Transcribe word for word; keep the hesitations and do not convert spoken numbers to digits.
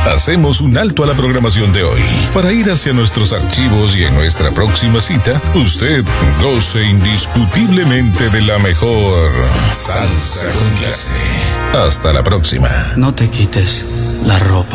Hacemos un alto a la programación de hoy para ir hacia nuestros archivos y en nuestra próxima cita, usted goce indiscutiblemente de la mejor salsa con clase. Hasta la próxima. No te quites la ropa.